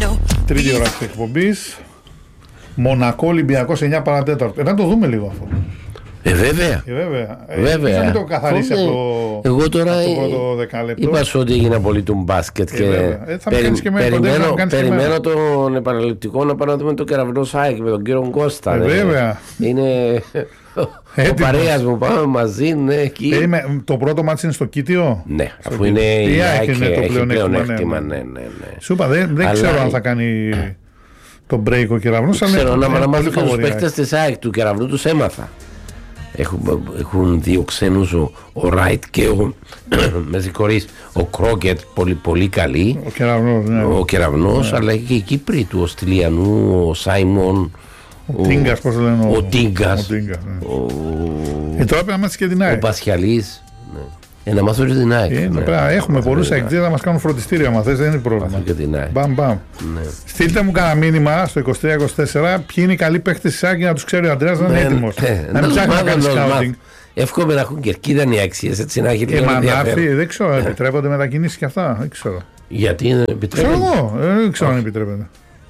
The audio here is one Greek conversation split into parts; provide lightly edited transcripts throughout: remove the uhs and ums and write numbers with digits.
Τρίτη ώρα της εκπομπής. Μονακό Ολυμπιακός 9 παρατέταρτο. Να το δούμε λίγο αυτό. Βέβαια. Θα μην το καθαρίσει εγώ τώρα το πρώτο δεκάλεπτο. είπα σου ότι έγινα πολύ του μπάσκετ και περιμένω τον επαναληπτικό να πάμε να δούμε το Κεραυνό ΣΑΕΚ με τον κύριο Κώστα. Βέβαια. Είναι ο παρέας μου, πάμε μαζί, ναι, εκεί. Το πρώτο μάτς είναι στο Κίτιο. Ναι, αφού είναι η ΑΕΚ έχει πλεονέκτημα. Σου είπα, δεν ξέρω αν θα κάνει το break ο Κεραυνός. Ξέρω να μάθω και τους παίκτες της ΑΕΚ του Κεραυνού τους έμαθα. Έχουν δύο ξένους, ο Ράιτ και με συγχωρείς, ο Κρόκετ, πολύ καλοί. Ο Κεραυνός, αλλά έχει και οι Κύπροι του, ο Στυλιανού, ο Σάιμον, ο Τίγκας, πώς λένε, ο Τίγκας, τώρα πρέπει να μάθεις και την ΑΕΚ. Ο Πασχιαλής. Να μάθω και την ΑΕΚ. Έχουμε πολλούς αεκτζίδες να μας κάνουν φροντιστήριο, άμα θες, δεν είναι πρόβλημα. Μπαμ. Στείλτε μου κανένα μήνυμα στο 23-24 ποιοι είναι οι καλοί παίκτες της ΑΕΚ για να τους ξέρει ο Αντρέας να είναι έτοιμος. Να μην ψάχνει να κάνει σκάουτινγκ. Εύχομαι να έχουν κερκίδα οι αξίες, έτσι να έχει λίγο ενδιαφέρον. Δεν ξέρω, επιτρέπονται μετακινήσεις και αυτά. Δεν ξέρω. Γιατί δεν επιτρέπονται. Δεν ξέρω αν επιτρέπονται.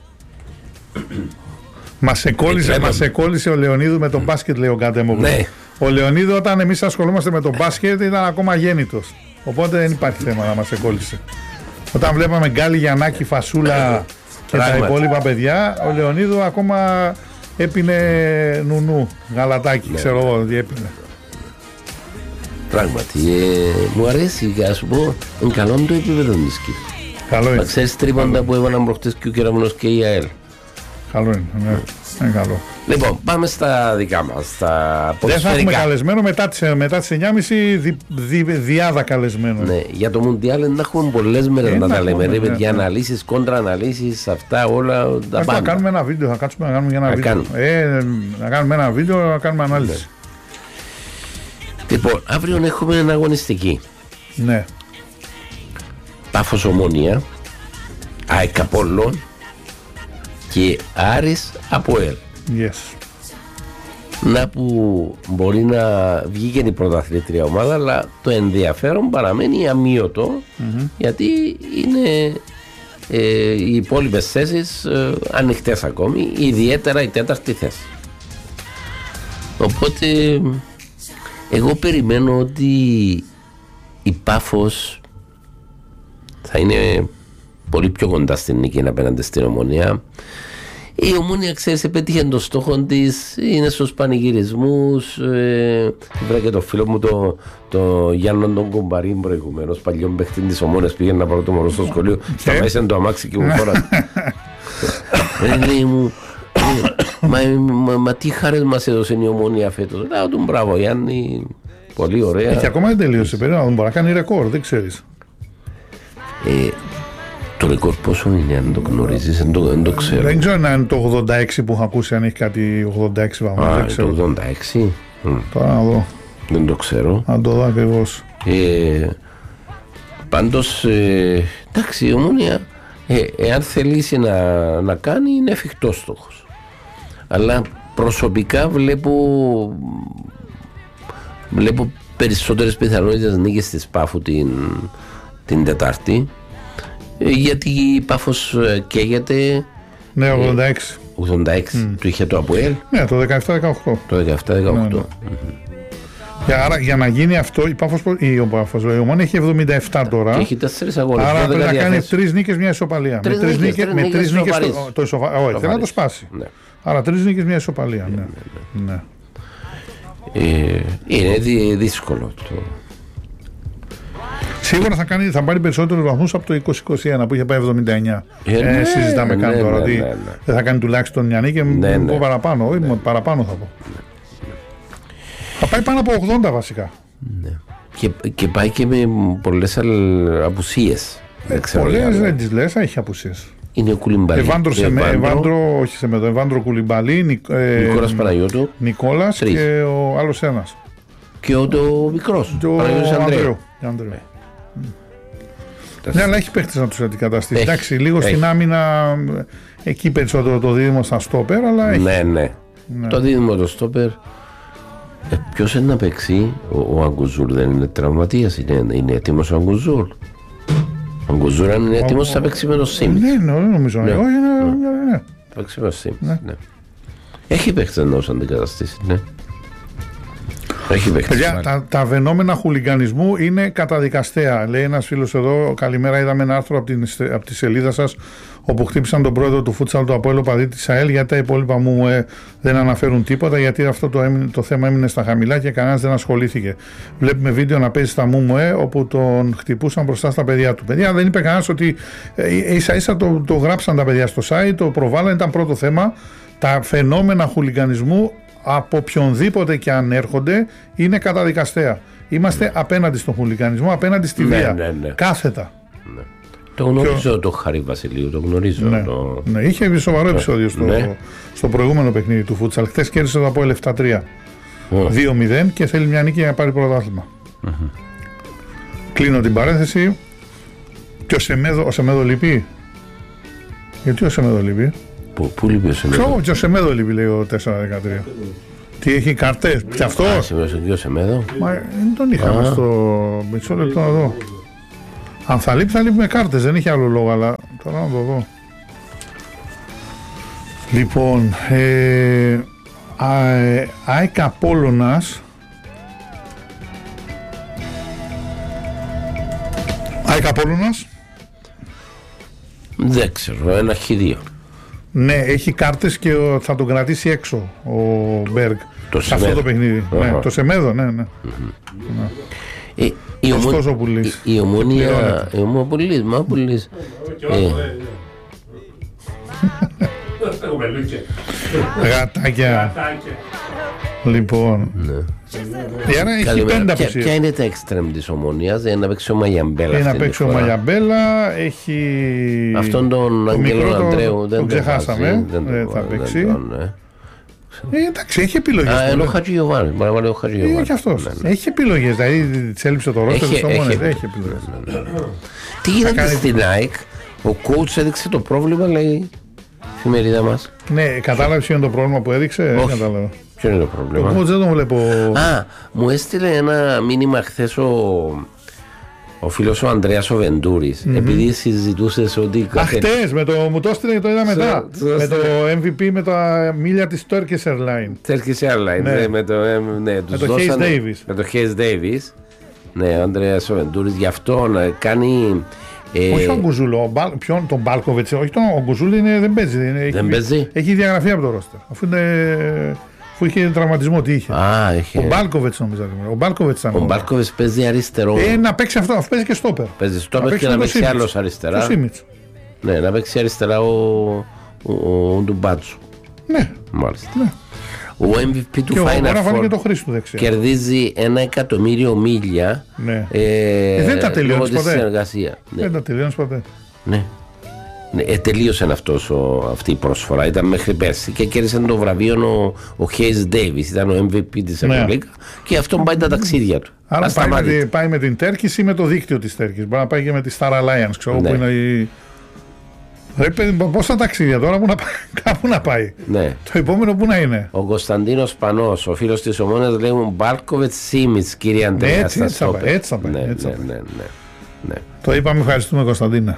Μας εκόλλησε ο Λεωνίδου με τον μπάσκετ, λέει ο Κατέμογλου. Ο Λεωνίδου, όταν εμείς ασχολούμαστε με τον μπάσκετ, ήταν ακόμα γέννητος. Οπότε δεν υπάρχει θέμα να μας εκόλλησε. Όταν βλέπαμε Γκάλι, Γιαννάκη, Φασούλα και τα υπόλοιπα παιδιά, ο Λεωνίδου ακόμα έπινε νουνού, γαλατάκι, ξέρω εγώ τι έπινε. Πράγματι, μου αρέσει, ας σου πω, είναι καλό το επίπεδο της Κύπρου. Καλό είναι. Μα ξέρεις τρίποντα που έβαλαν προχτές και ο Κεραυνός και η ΑΕΛ. Καλό είναι, ναι. Είναι καλό. Λοιπόν, πάμε στα δικά μας. Δεν θα έχουμε καλεσμένο μετά τις 9.30 διάδα καλεσμένο. Ναι, για το Μουντιάλ να έχουμε πολλές μέρες να τα λέμε. Ρε παιδιά, αναλύσεις, κόντρα-αναλύσεις, αυτά όλα τα πάντα. Θα κάνουμε ένα βίντεο, θα κάτσουμε να κάνουμε ένα βίντεο. Να κάνουμε ένα βίντεο, να κάνουμε ανάλυση. Λοιπόν, αύριο έχουμε ένα αγωνιστική. Ναι. Πάφος Ομόνια, ΑΕΚ Απόλλων και Άρης ΑΠΟΕΛ. Yes. Να που μπορεί να βγει και η πρωταθλήτρια ομάδα, αλλά το ενδιαφέρον παραμένει αμύωτο, γιατί είναι οι υπόλοιπες θέσεις ανοιχτές ακόμη, ιδιαίτερα η τέταρτη θέση. Οπότε εγώ περιμένω ότι η Πάφος θα είναι πολύ πιο κοντά στην νίκη απέναντι στην Ομόνια. Η Ομόνια, ξέρεις, επέτυχε τον στόχο της, είναι στους πανηγυρισμούς. Βρήκα και το φίλο μου το Γιάννο τον Κομπαρίν προηγουμένως, παλιόν παίχτη της Ομόνιας, πήγαινε να πάρω το μωρό στο σχολείο, σταμάτησε το αμάξι και μου χώρασε. Λέει μου, μα τι χάρες μας έδωσε η Ομόνια φέτος. Λέω τον μπράβο Γιάννη, πολύ ωραία. Και ακόμα δεν τελείωσε, πρέπει να μπορεί να κάνει ρεκόρ, δεν ξέρεις. Το ρεκόρ πόσο είναι, αν το γνωρίζεις, δεν το ξέρω. Δεν ξέρω αν είναι το 86 που έχω ακούσει, αν έχει κάτι 86 βαθμούς. Το 86. Τώρα να δω. Δεν το ξέρω. Να το δω ακριβώς. Πάντως, εντάξει, η Ομόνια, εάν θελήσει να κάνει, είναι εφικτός στόχος. Αλλά προσωπικά βλέπω περισσότερες πιθανότητες νίκης της Πάφου την Τετάρτη. Γιατί η Πάφος καίγεται. Ναι, 86. 86 του είχε το ΑΠΟΕΛ. Ναι, το 17-18. Το 17-18. Άρα για να γίνει αυτό, η Ομόνια έχει 77 τώρα. Και έχει 4 αγώνες. Άρα πρέπει να κάνει 3 νίκες, μια ισοπαλία. Με 3 νίκες το ισοπαλία. Όχι, θέλει να το σπάσει. Άρα 3 νίκες, μια ισοπαλία. Ναι. Είναι δύσκολο το. Σίγουρα θα πάρει περισσότερους βαθμούς από το 2021 που είχε πάει 79. Συζητάμε καν τώρα ότι δεν θα κάνει τουλάχιστον μια νίκη και πω παραπάνω. Όχι, παραπάνω θα πω. Θα πάει πάνω από 80 βασικά. Και πάει και με πολλές απουσίες. Πολλές δεν τις λες, έχει απουσίες. Είναι ο Κουλιμπαλί. Ευάντρο Κουλιμπαλί, Νικόλας Παναγιώτου, Νικόλας και ο άλλος ένας. Και ο μικρός, ο Ανδρέου. Ναι, αλλά έχει παίχτες να τους αντικαταστήσει. Εντάξει, λίγο στην άμυνα, εκεί περισσότερο το δίδυμο στα στόπερ, αλλά έχει. Ναι. Το δίδυμο το στόπερ. Ποιος είναι να παίξει, ο Αγκουζούλ δεν είναι τραυματίας, είναι έτοιμος ο Αγκουζούλ. Ο Γκουζούρα είναι έτοιμος να παίξει με το Σίμιτς. Ναι, νομίζω. Ναι. Θα παίξει με το Σίμιτς. Ναι. Έχει παίχτες να τους αντικαταστήσει. Ναι. Έχει παίχτες. Τα βαινόμενα χουλιγκανισμού είναι καταδικαστέα. Λέει ένας φίλος εδώ, καλημέρα, είδαμε ένα άρθρο από τη σελίδα σας όπου χτύπησαν τον πρόεδρο του φούτσαλ του Αποέλ οπαδί της ΑΕΛ, γιατί τα υπόλοιπα μου δεν αναφέρουν τίποτα, γιατί αυτό το θέμα έμεινε στα χαμηλά και κανένας δεν ασχολήθηκε. Βλέπουμε βίντεο να παίζει στα ΜΟΜΟΕ όπου τον χτυπούσαν μπροστά στα παιδιά του. Παιδιά, δεν είπε κανένας ότι ίσα ίσα το γράψαν τα παιδιά στο site, το προβάλλαν, ήταν πρώτο θέμα. Τα φαινόμενα χουλιγκανισμού από οποιονδήποτε και αν έρχονται είναι καταδικαστέα. Είμαστε απέναντι στον χουλιγκανισμό, απέναντι στη βία. Ναι. Κάθετα. Ναι. Το γνωρίζω το Χάρη Βασιλείου, το γνωρίζω. Ναι, είχε σοβαρό επεισόδιο στο προηγούμενο παιχνίδι του φούτσαλ. Χθες κέρδισε το Αποέλ 7-3. 2-0 και θέλει μια νίκη για να πάρει πρωτάθλημα. Κλείνω την παρένθεση. Και ο Σεμέδο λείπει. Γιατί ο Σεμέδο λείπει? Πού λείπει ο Σεμέδο? Και ο Σεμέδο λείπει, λέει ο 4-13. Τι έχει καρτές, και αυτό. Σημαίνει ο Σεμέδο. Μα δεν τον είχαμε στο μισό λεπτό εδώ. Αν θα λείπει με κάρτες, δεν είχε άλλο λόγο, αλλά τώρα να το δω. Λοιπόν, ΑΕΚ Απόλλωνας. ΑΕΚ Απόλλωνας. Δεν ξέρω, ένα χ2. Ναι, έχει κάρτες και θα τον κρατήσει έξω ο Μπέργκ. Σε αυτό το παιχνίδι. Ναι, το Σεμέδο, ναι. Η Ομόνια. Μάπουλης. Γατάκια. Λοιπόν. Έχει 5 απουσίες. Ποια είναι τα εξτρέμ της Ομόνιας? Να παίξει ο Μαγιαμπέλα. Να παίξει ο Μαγιαμπέλα. Έχει. Αυτόν τον Αγγέλο Αντρέου τον ξεχάσαμε. Δεν θα παίξει. Εντάξει, έχει επιλογές. Ενώ ο Χατζηγιοβάνης. Μπορεί να βάλει ο Χατζηγιοβάνης. Και αυτός. Έχει επιλογές. Δηλαδή της έλειψε το ρόστερ της Ομόνιας. Έχει επιλογές. Τι γίνεται στην ΑΕΚ? Ο coach έδειξε το πρόβλημα, λέει η εφημερίδα μας. Ναι, κατάλαβες ποιο είναι το πρόβλημα που έδειξε? Όχι. Ποιο είναι το πρόβλημα? Ο coach δεν τον βλέπω. Μου έστειλε ένα μήνυμα χθες ο φίλος ο Ανδρέας ο Βεντούρης, επειδή συζητούσες ότι. Χτες, μου το έστειλε και το είδα μετά. Με το MVP με τα μίλια της Turkish Airlines. Turkish Airlines, με το Hayes Davis. Με το Hayes Davis. Ναι, ο Ανδρέας ο Βεντούρης, γι' αυτό να κάνει. Όχι τον Γκουζούλο, τον Μπάλκοβιτς, όχι ο Γκουζούλη δεν παίζει. Δεν παίζει. Έχει διαγραφεί από το ρόστερ. Αφού είχε τραυματισμό, τι είχε. Ο Μπάλκοβιτς νομίζω. Ο Μπάλκοβιτς παίζει αριστερό. Να παίξει αυτό, αφού παίζει και στόπερ. Παίζει στόπερ και να παίξει άλλος αριστερά. Ναι, να παίξει αριστερά ο Ντουμπάτσου. Ναι. Μάλιστα. Ναι. Ο MVP του Final Four κερδίζει 1.000.000 μίλια. Ναι. Δεν τα τελειώνεις ποτέ. Δεν τα τελειώνεις ποτέ. Ναι. Τελείωσε αυτή η προσφορά. Ήταν μέχρι πέρσι και κέρδισε το βραβείο ο Hayes Davis. Ήταν ο MVP της Ευρωλίγκα και αυτό πάει τα ταξίδια του. Άρα πάει με την Turkish ή με το δίκτυο της Turkish. Μπορεί να πάει και με τη Star Alliance, ξέρω, που είναι η. Πόσα ταξίδια τώρα, κάπου να πάει. Ναι. Το επόμενο που να είναι. Ο Κωνσταντίνος Πανός, ο φίλος της Ομόνιας, λέει Μπάλκοβιτς Σίμιτς, κύριε Αντρέα. Έτσι θα πάει. Ναι. Το είπαμε, ευχαριστούμε Κωνσταντίνα.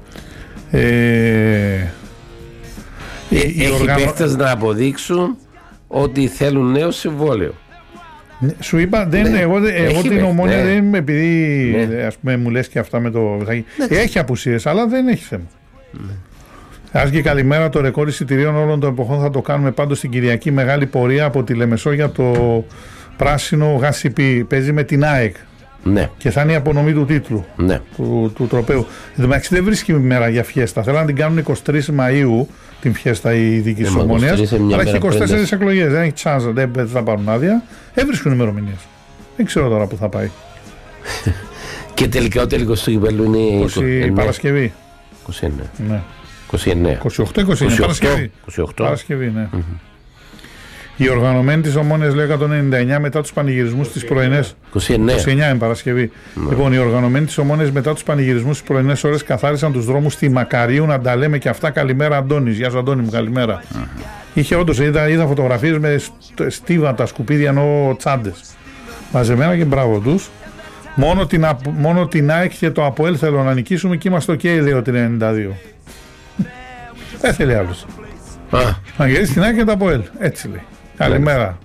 Έχει παίχτες να αποδείξουν ότι θέλουν νέο συμβόλαιο. Σου είπα, εγώ την Ομόνια δεν είμαι, επειδή ας πούμε μου λες και αυτά με το. Έχει απουσίες, αλλά δεν έχει θέμα. Ας και καλημέρα, το ρεκόρ εισιτηρίων όλων των εποχών θα το κάνουμε πάντως την Κυριακή. Μεγάλη πορεία από τη Λεμεσό για το πράσινο ΓΑΣΥΠΗ. Παίζει με την ΑΕΚ. Ναι. Και θα είναι η απονομή του τίτλου, του τροπαίου. Εν τω μεταξύ δεν βρίσκει μέρα για φιέστα. Θέλω να την κάνουν 23 Μαΐου την φιέστα η δική της Ομόνιας. Αλλά έχει 24 εκλογές. Δεν έχει τσάνσα, δεν θα πάρουν άδεια. Έβρισκουν ημερομηνίες. Δεν ξέρω τώρα που θα πάει. Και τελικά ο τελικός του κυπέλλου είναι 20 Παρασκευή. 29. Ναι. 28-29 Παρασκευή, ναι. Οι οργανωμένοι της Ομόνιας, λέει, 199 μετά τους πανηγυρισμούς στις πρωινές. 29 είναι Παρασκευή. Λοιπόν, οι οργανωμένοι της Ομόνιας μετά τους πανηγυρισμούς στις πρωινές ώρες καθάρισαν τους δρόμους στη Μακαρίου, να τα λέμε και αυτά. Καλημέρα, Αντώνης. Γεια σου, Αντώνη μου, καλημέρα. Είχε όντως, είδα φωτογραφίες με στίβα τα σκουπίδια, ενώ τσάντες μαζεμένα, και μπράβο τους. Μόνο την ΑΕΚ και το ΑΠΟΕΛ θέλω να νικήσουμε και είμαστε λέει ότι είναι 92. Δεν θέλει άλλος. Να γυρίσει την ΑΕΚ και το ΑΠΟΕΛ. Έτσι λέει. Καλημέρα.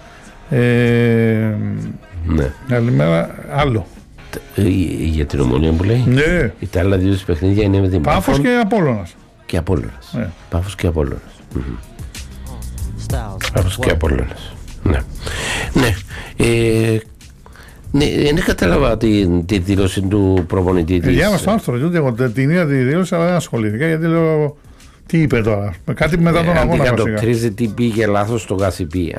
Ναι. Καλημέρα. Άλλο. Για την Ομονία που λέει. Ναι. Τα άλλα δύο παιχνίδια είναι με την Πάφος και Απόλλωνας. Και Απόλλωνας. Ναι. Πάφος και Απόλλωνας. Πάφος και Απόλλωνας. Ναι. Ναι, δεν κατάλαβα τη δήλωση του προπονητή της. Διάβασα το άρθρο, εγώ την είδα τη δήλωση, αλλά δεν ασχολήθηκα γιατί λέω. Τι είπε τώρα, κάτι μετά τον αγώνα. Αντικατοπτρίζει τι πήγε λάθος στο Γασιπί.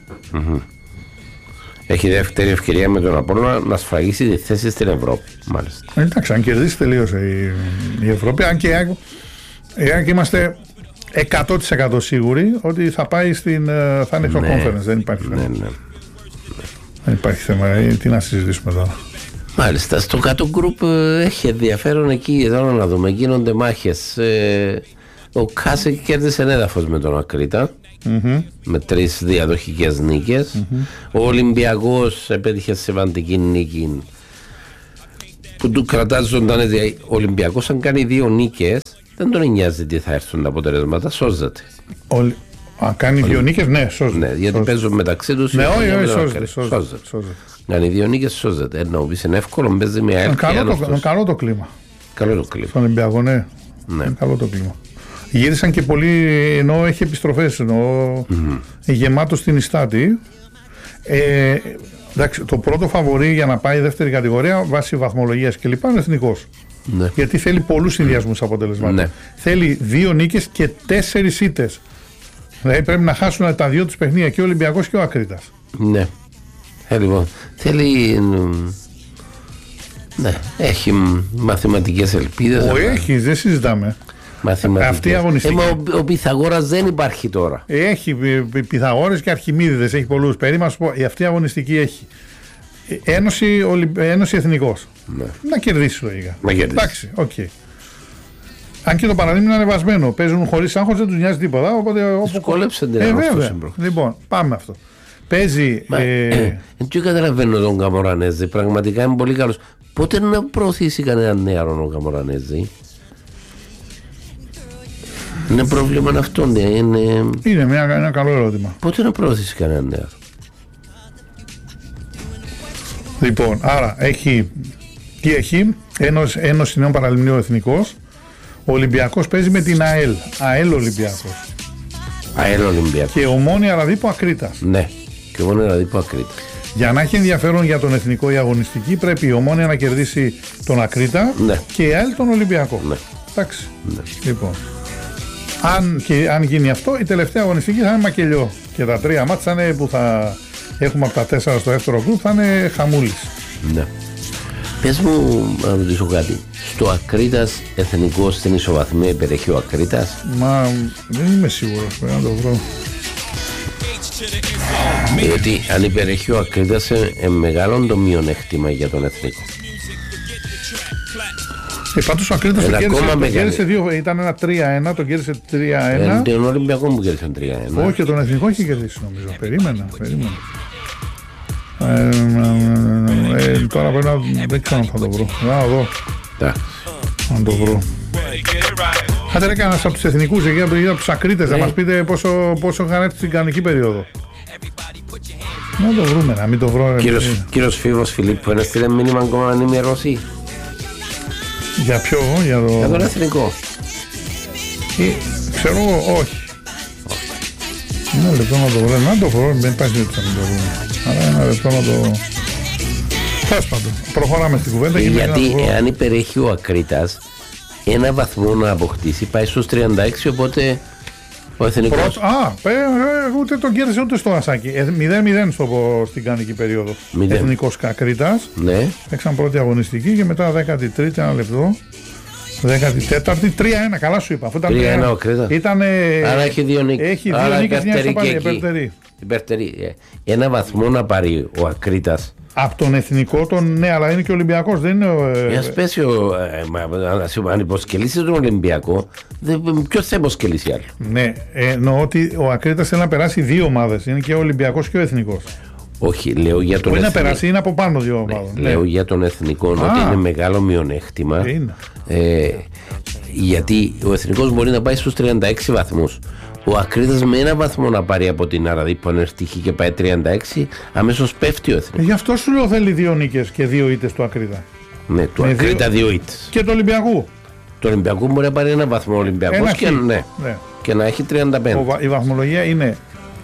Έχει δεύτερη ευκαιρία με τον Απόλλωνα να σφραγίσει τη θέση στην Ευρώπη. Μάλιστα. Εντάξει, αν κερδίσει τελείωσε η Ευρώπη. Αν και είμαστε 100% σίγουροι ότι θα πάει θα είναι στο conference. Δεν υπάρχει θέμα. Δεν υπάρχει θέμα. Τι να συζητήσουμε τώρα. Μάλιστα. Στο κάτω γκρουπ έχει ενδιαφέρον εκεί. Εδώ να δούμε. Γίνονται μάχες. Ο Κάσεκ κέρδισε έδαφος με τον Ακρίτα. Με 3 διαδοχικές νίκες. Ο Ολυμπιακός επέτυχε σημαντική νίκη που του κρατά ζωντανές. Ο Ολυμπιακός αν κάνει 2 νίκες δεν τον νοιάζει τι θα έρθουν τα αποτελέσματα, σώζεται. Αν κάνει 2 νίκες, ναι, σώζεται. Ναι, γιατί παίζουν μεταξύ τους. Ναι, όχι, σώζεται. Κάνει 2 νίκες, σώζεται. Ενώ είναι εύκολο, παίζει μια εύκολη. Καλό το κλίμα. Καλό το κλίμα. Στον Ολυμπιακό, ναι. Καλό το κλίμα. Γύρισαν και πολλοί, ενώ έχει επιστροφές, ενώ γεμάτο στην Ιστάτη. Εντάξει, το πρώτο φαβορί για να πάει δεύτερη κατηγορία βάσει βαθμολογίας και λοιπά είναι εθνικός. Ναι. Γιατί θέλει πολλούς συνδυασμούς αποτελεσμάτων. Ναι. Θέλει 2 νίκες και 4 ήττες. Δηλαδή πρέπει να χάσουν τα 2 τους παιχνίδια και ο Ολυμπιακός και ο Ακρίτας. Ναι. Λοιπόν, θέλει. Ναι, έχει μαθηματικές ελπίδες. Έχει, δεν συζητάμε. Αυτή η αγωνιστική. Ο Πυθαγόρας δεν υπάρχει τώρα. Έχει Πυθαγόρες και Αρχιμίδηδες, έχει πολλούς. Περίμενα αυτή η αγωνιστική έχει. Ένωση Εθνικός. Ναι. Να κερδίσει λογικά. Εντάξει, okay. Αν και το παραλίμνη είναι ανεβασμένο. Παίζουν χωρίς άγχος, δεν τους νοιάζει τίποτα. Δυσκόλεψε την αγωνιστική. Λοιπόν, πάμε αυτό. Παίζει. Δεν καταλαβαίνω τον Καμορανέζη. Πραγματικά είναι πολύ καλός. Πότε να προωθήσει κανέναν νέαρο ο Καμορανέζη? Είναι πρόβλημα αυτό, ναι. Είναι ένα καλό ερώτημα. Πότε να προωθήσει κανέναν νέαρο? Λοιπόν, άρα έχει. Τι έχει? Ένωση Νέων Παραλιμνίων Εθνικός. Ο Ολυμπιακός παίζει με την ΑΕΛ. ΑΕΛ Ολυμπιακός. ΑΕΛ Ολυμπιακός. Και Ομόνια Ραδίππο Ακρίτας. Ναι, και Ομόνια Ραδίππο Ακρίτας. Για να έχει ενδιαφέρον για τον εθνικό η αγωνιστική, πρέπει η Ομόνια να κερδίσει τον Ακρίτα, ναι, και η ΑΕΛ τον Ολυμπιακό. Ναι. Εντάξει. Ναι. Λοιπόν. Αν γίνει αυτό, η τελευταία αγωνιστική θα είναι μακελιό. Και τα 3 μάτσα που θα έχουμε από τα 4 στο δεύτερο γκρουπ θα είναι χαμούλης. Ναι. Πες μου, να ρωτήσω κάτι. Στο Ακρίτας εθνικό στην ισοβαθμία υπερέχει ο Ακρίτας? Μα δεν είμαι σίγουρος, πρέπει να το βρω. Γιατί αν υπερέχει ο Ακρίτας μεγάλο το μειονέκτημα για τον εθνικό. Πάντως ο Ακρίτας το κέρδισε 2, ήταν ένα 3-1, το κέρδισε 3-1. Τον Ολυμπιακό μου κέρδισε 3-1. Όχι, τον εθνικό έχει κερδίσει νομίζω. Περίμενα. Τώρα πρέπει να. Δεν ξέρω αν θα το βρω. Να δω. Αν το βρω. Θα δεν έκανα από τους εθνικούς εκεί, από τους Ακρίτες, να μας πείτε πόσο είχαν έρθει στην κανονική περίοδο. Να το βρούμε, να μην το βρω. Κύριος Φίβος Φιλίππου, ένα στείλε μήνυμα ακόμα να ενημερώσει. Για ποιο? Για τον εθνικό. Ξέρω εγώ, όχι. Ένα λεπτό να το βρω. Να το βρω, δεν υπάρχει έτσι να μην το βρούμε. Αλλά ένα λεπτό να το. Τέλος πάντων, προχωράμε στην κουβέντα. Γιατί εάν υπερέχει ο Ακρίτας, ένα βαθμό να αποκτήσει, πάει στους 36, οπότε ο εθνικός. Ούτε τον κέρδισε ούτε στο Ασάκι. 0-0 στην κανονική περίοδο. Εθνικός Ακρίτας. Ναι. Έξαν πρώτη αγωνιστική και μετά 13η, ένα λεπτό. 14η, 3-1, καλά σου είπα. 3-1 ο Ακρίτας. Άρα έχει 2 νίκες. Έχει 2 νίκες, μια υπερτερή. Ένα βαθμό να πάρει ο Ακρίτας. Από τον εθνικό, ναι, αλλά είναι και ο Ολυμπιακός, δεν είναι. Μια σπέσιο, αν υποσκελίσει τον Ολυμπιακό, ποιος θα υποσκελίσει άλλο? Ναι, εννοώ ότι ο Ακρίτας θέλει να περάσει 2 ομάδες. Είναι και ο Ολυμπιακός και ο εθνικός. Όχι, λέω για τον εθνικό. Είναι περάσει, είναι από πάνω δύο ομάδων. Λέω για τον εθνικό ότι είναι μεγάλο μειονέκτημα. Γιατί ο εθνικός μπορεί να πάει στους 36 βαθμούς. Ο Ακρίτας με ένα βαθμό να πάρει από την Αραδί που ανερτύχει και πάει 36, αμέσως πέφτει ο εθνικός. Γι' αυτό σου λέω θέλει 2 νίκες και 2 ήττες του Ακρίτα. Ναι, του Ακρίτα 2 ήττες. Και του Ολυμπιακού. Το Ολυμπιακού μπορεί να πάρει ένα βαθμό Ολυμπιακός και να έχει 35. Η βαθμολογία είναι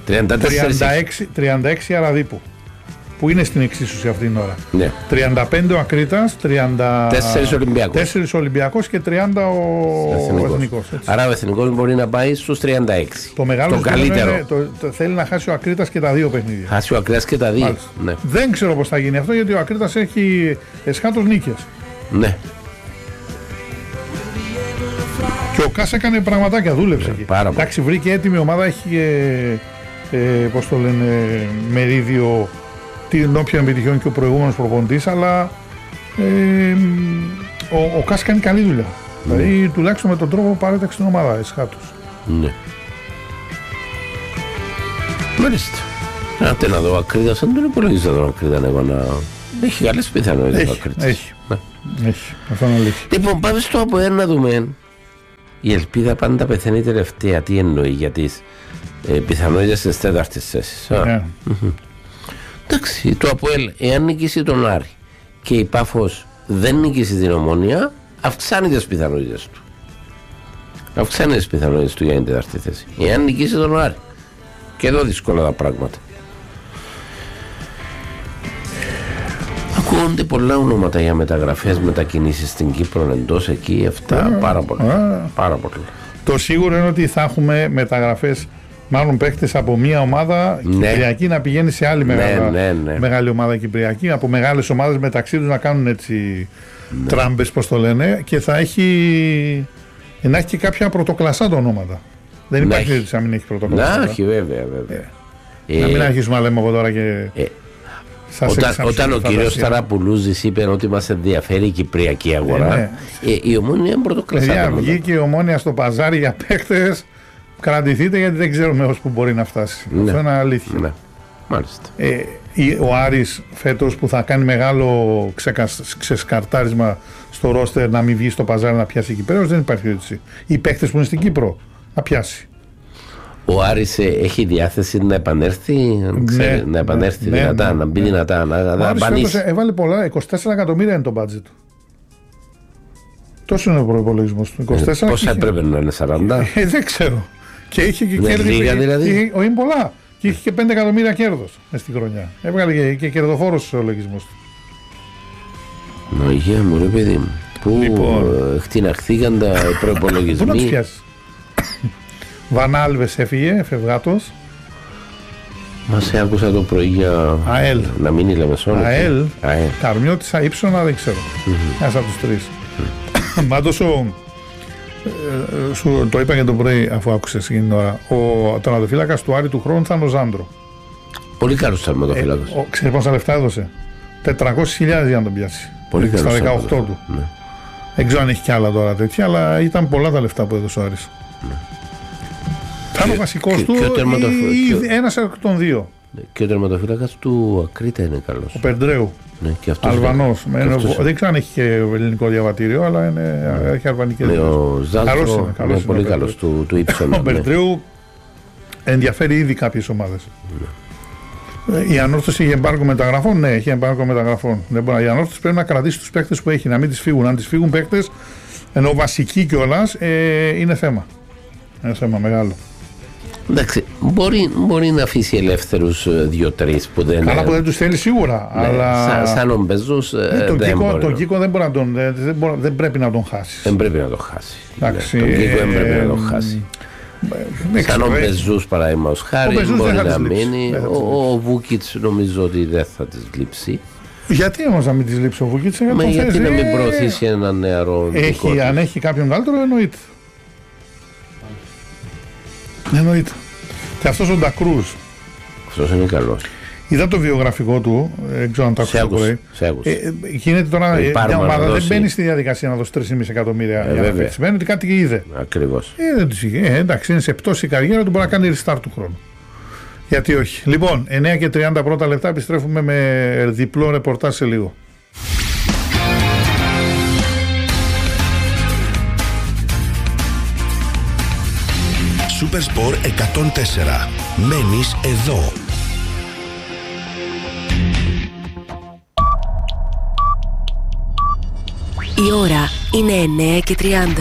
36 Αραδίπου. Που είναι στην εξίσωση αυτή την ώρα. Ναι. 35 ο Ακρίτας, 4 Ολυμπιακός και 30 ο Εθνικός. Άρα ο Εθνικός μπορεί να πάει στους 36. Το μεγάλο καλύτερο. Θέλει να χάσει ο Ακρίτας και τα 2 παιχνίδια. Χάσει ο Ακρίτας και τα 2. Ναι. Δεν ξέρω πώς θα γίνει αυτό γιατί ο Ακρίτας έχει εσχάτως νίκες. Ναι. Και ο Κάς έκανε πραγματάκια, δούλεψε εκεί. Εντάξει, βρήκε έτοιμη ομάδα, έχει πώς το λένε, μερίδιο την όποια επιτυχιών και ο προηγούμενος προπονητής, αλλά ο Κάς κάνει καλή δουλειά. Δηλαδή τουλάχιστον με τον τρόπο παρέταξε την ομάδα εσχάτως. Ναι. Μάλιστα. Άτε να δω Ακρίτας, αν τον υπολογίζω τον Ακρίτα εγώ να... Έχει καλές πιθανότητες ο Ακρίτας. Έχει. Αυτό είναι αλήθεια. Λοιπόν, πάμε στο από ένα να δούμε. Η ελπίδα πάντα πεθαίνει τελευταία. Τι εννοεί για τις πιθανότητες της τέταρτης θέσης. Εντάξει, το ΑΠΟΕΛ, εάν νικήσει τον Άρη και η Πάφος δεν νικήσει την Ομόνια, αυξάνει τις πιθανότητες του. Αυξάνει τις πιθανότητες του για την τέταρτη θέση. Εάν νικήσει τον Άρη. Και εδώ δύσκολα τα πράγματα. Ακούγονται πολλά ονόματα για μεταγραφές, μετακινήσεις στην Κύπρο, εντός εκεί, αυτά πάρα πολλά. Το σίγουρο είναι ότι θα έχουμε μεταγραφές. Μάλλον παίχτες από μία ομάδα κυπριακή να πηγαίνει σε άλλη μεγάλη ομάδα κυπριακή, από μεγάλες ομάδες μεταξύ τους να κάνουν έτσι τράμπες, πώς το λένε, και θα έχει και κάποια πρωτοκλασσά τα ονόματα. Δεν υπάρχει περίπτωση να μην έχει πρωτοκλασσά. Να έχει, βέβαια. Να μην αρχίσουμε να λέμε από τώρα και... Όταν ο κύριος Ταραπουλούζης είπε ότι μας ενδιαφέρει η κυπριακή αγορά, η Ομόνια είναι πρωτοκλασσά. Βγήκε η Ομόνια στο παζάρι για παίχτες. Κρατηθείτε γιατί δεν ξέρουμε ως που μπορεί να φτάσει. Αυτό είναι αλήθεια. Ναι. Μάλιστα. Ο Άρης φέτος που θα κάνει μεγάλο ξεσκαρτάρισμα στο ρόστερ να μην βγει στο παζάρι να πιάσει Κυπρέος, δεν υπάρχει έτσι. Οι παίκτες που είναι στην Κύπρο να πιάσει. Ο Άρης έχει διάθεση να επανέλθει, να επανέλθει δυνατά, να μπει δυνατά, να απανήσει. Έβαλε πολλά, 24 εκατομμύρια είναι το μπάτζετ του. Τόσο είναι ο προϋπολογισμός του. 24 πόσα έπρεπε να είναι, 40? Δεν ξέρω. Και είχε και κέρδη. Δηλαδή. Είναι πολλά. Και είχε και 5 εκατομμύρια κέρδος μες στη χρονιά. Έβγαλε και κερδοφόρος στους ολογισμούς του. Νογία μου, ρε παιδί μου. Πού χτιναχθήκαν τα προϋπολογισμοί. Πού να τους πιάσεις. Βανάλβες έφυγε, φευγάτος. Μας άκουσα το πρωί για ΑΕΛ. Να μείνει Λεμεσόνη. ΑΕΛ. Καρμιώτησα, Ήψονα, δεν ξέρω. Ένας από τους τρεις. Πάντως το είπα και το πρωί αφού άκουσες εκείνη την ώρα. Ο τερματοφύλακας του Άρη του χρόνου θα είναι ο Ζάντρο. Πολύ καλός τερματοφύλακας. Ξέρεις πόσα λεφτά έδωσε? 400.000 για να τον πιάσει. Πολύ καλός. Στα 18 του. Ναι. Δεν ξέρω αν έχει κι άλλα τώρα τέτοια, αλλά ήταν πολλά τα λεφτά που έδωσε ο Άρης. Ναι. Θα είναι ο βασικός του ή ένας εκ των δύο. Και ο τερματοφύλακας του Ακρίτα είναι καλός. Ο Περντρέου. Ναι, Αλβανός. Δεν ξέρω αν έχει και ελληνικό διαβατήριο, αλλά έχει αλβανικές. Ναι, ο Ζάλτρο είναι πολύ καλός του Ήψονα. Ο Περντρέου ενδιαφέρει ήδη κάποιες ομάδες. Η Ανόρθωση έχει εμπάργκο μεταγραφών. Ναι, έχει εμπάργκο μεταγραφών. Η Ανόρθωση πρέπει να κρατήσει τους παίκτες που έχει, να μην τις φύγουν. Αν τις φύγουν παίκτες, ενώ βασικοί κιόλας, είναι θέμα. Είναι θέμα μεγάλο. Εντάξει, μπορεί να αφήσει ελεύθερους 2-3 που δεν. Καλά που δεν τους θέλει σίγουρα. Ναι, αλλά... Σαν ομπεζούς. Τον Κίκο δεν πρέπει να τον χάσει. Δεν πρέπει να τον χάσει. Εντάξει, τον Κίκο δεν πρέπει να τον χάσει. Σαν ομπεζούς παραδείγματος χάρη μπορεί να μείνει. Ο Βούκιτς νομίζω ότι δεν θα τις λείψει. Γιατί όμως να μην τις λείψει ο Βούκιτς? Γιατί να μην προωθήσει έναν νεαρό. Αν έχει κάποιον καλύτερο, εννοείται. Εννοείται. Και αυτός ο Ντακρούζ. Αυτός είναι καλός. Είδα το βιογραφικό του, δεν ξέρω αν το άκουσα. Γίνεται τώρα μια ομάδα δεν μπαίνει στη διαδικασία να δώσει 3,5 εκατομμύρια για να παίξει. Σημαίνει ότι κάτι είδε. Ακριβώς. Δεν τους είχε. Εντάξει, είναι σε πτώση η καριέρα του, μπορεί να κάνει restart του χρόνου. Γιατί όχι. Λοιπόν, 9:30 πρώτα λεπτά, επιστρέφουμε με διπλό ρεπορτάζ σε λίγο. Supersport 104. Μένεις εδώ. Η ώρα είναι 9:30.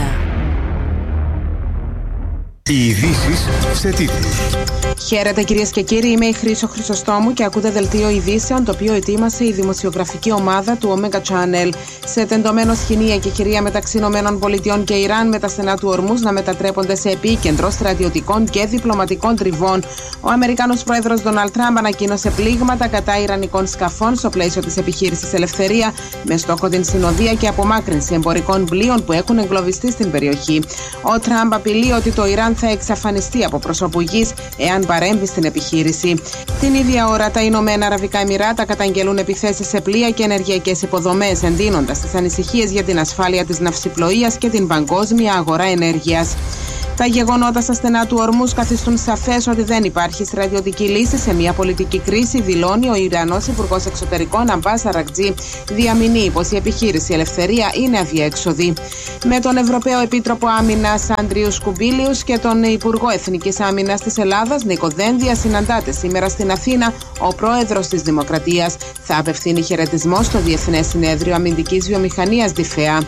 Οι ειδήσεις σε τίτλους. Χαίρετε κυρίες και κύριοι, είμαι η Χρύσο Χρυσοστόμου και ακούτε δελτίο ειδήσεων, το οποίο ετοίμασε η δημοσιογραφική ομάδα του Omega Channel. Σε τεντωμένο σκηνή η εκεχηρία μεταξύ ΗΠΑ και Ιράν με τα στενά του ορμούς να μετατρέπονται σε επίκεντρο στρατιωτικών και διπλωματικών τριβών. Ο Αμερικάνος πρόεδρος Ντόναλντ Τραμπ ανακοίνωσε πλήγματα κατά ιρανικών σκαφών στο πλαίσιο της επιχείρησης Ελευθερία, με στόχο την συνοδεία και απομάκρυνση εμπορικών πλοίων που έχουν εγκλωβιστεί στην περιοχή. Ο Τραμπ απειλεί ότι το Ιράν θα εξαφανιστεί από πρόσωπου γης εάν παρέμβει στην επιχείρηση. Την ίδια ώρα, τα Ηνωμένα Αραβικά Εμιράτα καταγγελούν επιθέσεις σε πλοία και ενεργειακές υποδομές, εντείνοντας τις ανησυχίες για την ασφάλεια της ναυσιπλοείας και την παγκόσμια αγορά ενέργειας. Τα γεγονότα στα στενά του ορμούς καθιστούν σαφές ότι δεν υπάρχει στρατιωτική λύση σε μια πολιτική κρίση, δηλώνει ο Ιρανός Υπουργός Εξωτερικών Αμπάς Αρακτζή. Διαμηνύει πως η επιχείρηση Ελευθερία είναι αδιέξοδη. Με τον Ευρωπαίο Επίτροπο Άμυνας Ανδρίου Σκουμπίλιους και τον Υπουργό Εθνικής Άμυνας της Ελλάδας Νίκο Δένδια συναντάται σήμερα στην Αθήνα ο πρόεδρος της Δημοκρατίας. Θα απευθύνει χαιρετισμό στο Διεθνές Συνέδριο Αμυντικής Βιομηχανίας ΔΙΦΕΑ.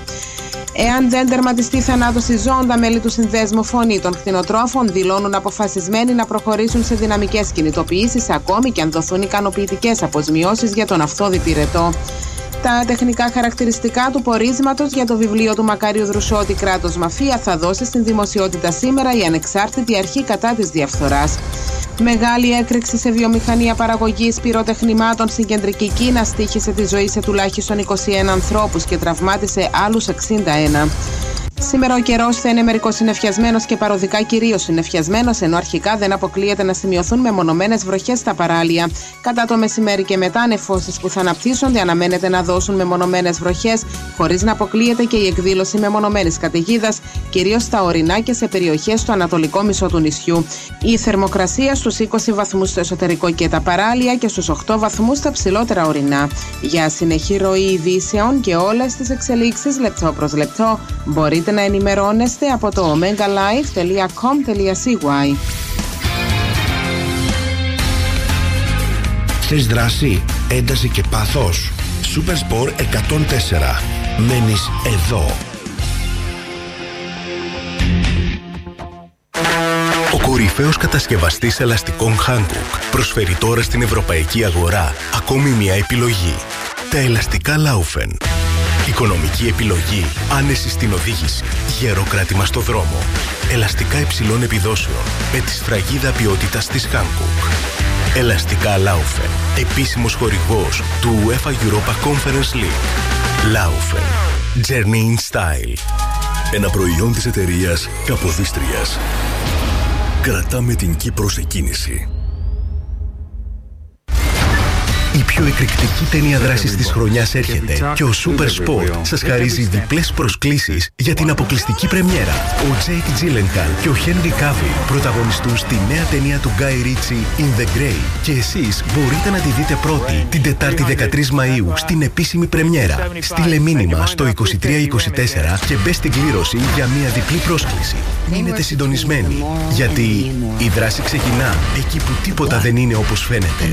Εάν δεν τερματιστεί θανάτωση ζώων, τα μέλη του Συνδέσμου Φωνή των Κτηνοτρόφων δηλώνουν αποφασισμένοι να προχωρήσουν σε δυναμικές κινητοποιήσεις, ακόμη και αν δοθούν ικανοποιητικές αποζημιώσεις για τον αυθόδη πυρετό. Τα τεχνικά χαρακτηριστικά του πορίσματος για το βιβλίο του Μακάριου Δρουσότη «Κράτος Μαφία» θα δώσει στην δημοσιότητα σήμερα η ανεξάρτητη αρχή κατά της διαφθοράς. Μεγάλη έκρηξη σε βιομηχανία παραγωγής πυροτεχνημάτων στην κεντρική Κίνα στοίχησε τη ζωή σε τουλάχιστον 21 ανθρώπους και τραυμάτισε άλλους 61. Σήμερα ο καιρός θα είναι μερικώς συννεφιασμένος και παροδικά κυρίως συννεφιασμένος, ενώ αρχικά δεν αποκλείεται να σημειωθούν μεμονωμένες βροχές στα παράλια. Κατά το μεσημέρι και μετά, νεφώσεις που θα αναπτύσσονται αναμένεται να δώσουν μεμονωμένες βροχές, χωρίς να αποκλείεται και η εκδήλωση μεμονωμένης καταιγίδας, κυρίως στα ορεινά και σε περιοχές στο ανατολικό μισό του νησιού. Η θερμοκρασία στους 20 βαθμούς στο εσωτερικό και τα παράλια και στους 8 βαθμούς στα ψηλότερα ορεινά. Για συνεχή ροή ειδήσεων και όλες τις εξελίξεις λεπτό προς λεπτό μπορείτε να ενημερώνεστε από το omegalive.com.cy. Θες δράση, ένταση και πάθος. Supersport 104. Μένεις εδώ. Ο κορυφαίος κατασκευαστής ελαστικών Hankook προσφέρει τώρα στην ευρωπαϊκή αγορά ακόμη μια επιλογή. Τα ελαστικά Laufen. Οικονομική επιλογή, άνεση στην οδήγηση, γερό κράτημα στο δρόμο. Ελαστικά υψηλών επιδόσεων με τη σφραγίδα ποιότητας της Hankook. Ελαστικά Laufen, επίσημος χορηγός του UEFA Europa Conference League. Laufen, Journey in Style. Ένα προϊόν της εταιρείας Καποδίστριας. Κρατάμε την Κύπρο σε κίνηση. Η πιο εκρηκτική ταινία δράσης της χρονιάς έρχεται και ο Supersport σας χαρίζει διπλές προσκλήσεις για την αποκλειστική πρεμιέρα. Ο Jake Gyllenhaal και ο Henry Cavill πρωταγωνιστούν στη νέα ταινία του Guy Ritchie In the Grey και εσείς μπορείτε να τη δείτε πρώτη την Τετάρτη 13 Μαΐου στην επίσημη πρεμιέρα. Στείλε μήνυμα στο 2324 και μπες στην κλήρωση για μια διπλή πρόσκληση. Μείνετε συντονισμένοι, γιατί η δράση ξεκινά εκεί που τίποτα δεν είναι όπως φαίνεται.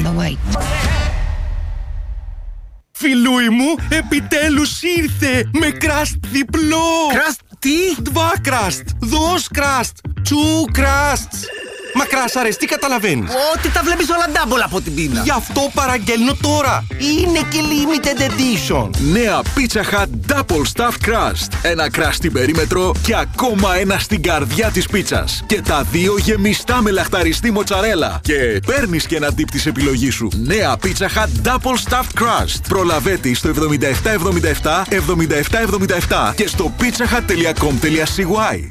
Φιλούι μου, επιτέλους ήρθε με κραστ διπλό! Κραστ τι? Δβα κραστ, δος κραστ, τσου κραστ. Μα κράσαρες, τι καταλαβαίνεις? Ότι τα βλέπεις όλα double από την πίνα. Γι' αυτό παραγγέλνω τώρα. Είναι και limited edition. Νέα Pizza Hut Double Stuffed Crust. Ένα crust στην περίμετρο και ακόμα ένα στην καρδιά της πίτσας. Και τα δύο γεμιστά με λαχταριστή μοτσαρέλα. Και παίρνεις και ένα dip της επιλογής σου. Νέα Pizza Hut Double Stuffed Crust. Προλαβέτη στο 7777 7777 και στο pizzahut.com.cy.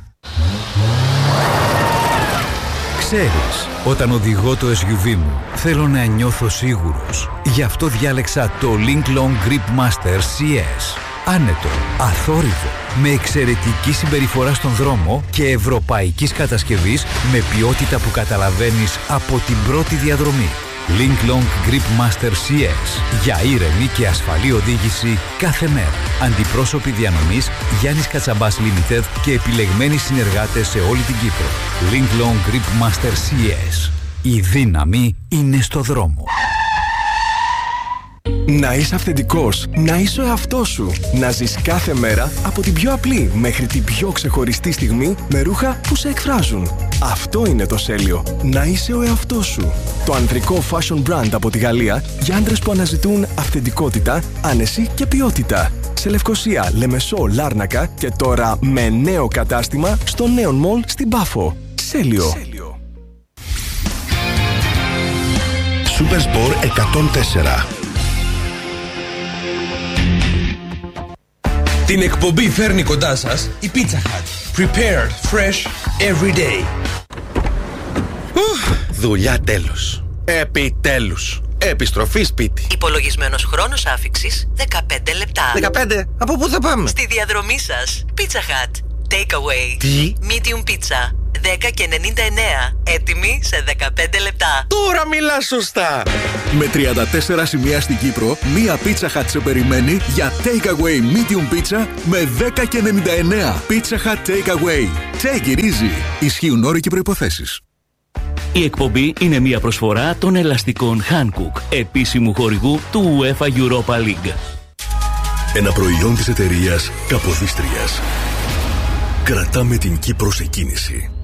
Ξέρεις, όταν οδηγώ το SUV μου, θέλω να νιώθω σίγουρος. Γι' αυτό διάλεξα το Link Long Grip Master CS. Άνετο, αθόρυβο, με εξαιρετική συμπεριφορά στον δρόμο και ευρωπαϊκής κατασκευής με ποιότητα που καταλαβαίνεις από την πρώτη διαδρομή. Link Long Grip Master CS για ήρεμη και ασφαλή οδήγηση κάθε μέρα. Αντιπρόσωποι διανομής Γιάννης Κατσαμπάς Limited και επιλεγμένοι συνεργάτες σε όλη την Κύπρο. Link Long Grip Master CS. Η δύναμη είναι στο δρόμο. Να είσαι αυθεντικός, να είσαι ο εαυτός σου. Να ζεις κάθε μέρα από την πιο απλή μέχρι την πιο ξεχωριστή στιγμή με ρούχα που σε εκφράζουν. Αυτό είναι το Σέλιο. Να είσαι ο εαυτός σου. Το ανδρικό fashion brand από τη Γαλλία για άντρες που αναζητούν αυθεντικότητα, άνεση και ποιότητα. Σε Λευκοσία, Λεμεσό, Λάρνακα και τώρα με νέο κατάστημα στο Neon Mall στην Πάφο. Σέλιο. Supersport 104. Την εκπομπή φέρνει κοντά σας η Pizza Hut. Prepared fresh every day. Δουλειά τέλος. Επιτέλους. Επιστροφή σπίτι. Υπολογισμένος χρόνος άφιξης 15 λεπτά. 15? Από πού θα πάμε? Στη διαδρομή σας. Pizza Hut. Takeaway. Τι? Medium pizza. 10,99. Έτοιμη σε 15 λεπτά. Τώρα μιλάς σωστά. Με 34 σημεία στην Κύπρο, μία Pizza Hut σε περιμένει για Takeaway Medium Pizza με 10,99. Pizza Hut Takeaway. Take it easy. Ισχύουν όροι και προϋποθέσεις. Η εκπομπή είναι μια προσφορά των ελαστικών Hankook, επίσημου χορηγού του UEFA Europa League. Ένα προϊόν της εταιρείας Καποδίστριας. Κρατάμε την Κύπρο σε κίνηση.